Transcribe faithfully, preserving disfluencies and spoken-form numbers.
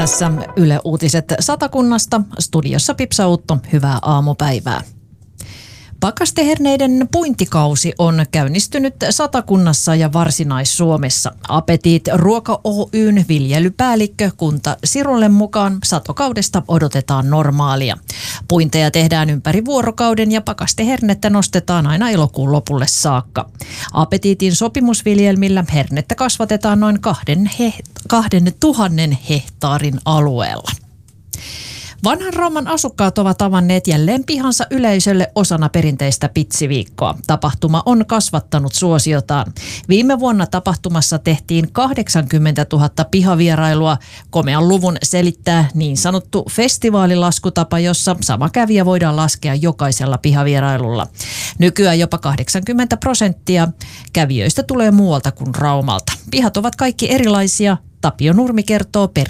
Tässä Yle Uutiset Satakunnasta. Studiossa Pipsa Utto. Hyvää aamupäivää. Pakasteherneiden puintikausi on käynnistynyt Satakunnassa ja Varsinais-Suomessa. Apetit Ruoka Oy:n viljelypäällikkö Kunta Sirulen mukaan satokaudesta odotetaan normaalia. Puinteja tehdään ympäri vuorokauden ja pakastehernettä nostetaan aina elokuun lopulle saakka. Apetitin sopimusviljelmillä hernettä kasvatetaan noin kahden, he, kahden tuhannen hehtaarin alueella. Vanhan Rauman asukkaat ovat avanneet jälleen pihansa yleisölle osana perinteistä pitsiviikkoa. Tapahtuma on kasvattanut suosiotaan. Viime vuonna tapahtumassa tehtiin kahdeksankymmentätuhatta pihavierailua. Komean luvun selittää niin sanottu festivaalilaskutapa, jossa sama kävijä voidaan laskea jokaisella pihavierailulla. Nykyään jopa kahdeksankymmentä prosenttia kävijöistä tulee muualta kuin Raumalta. Pihat ovat kaikki erilaisia. Tapio Nurmi kertoo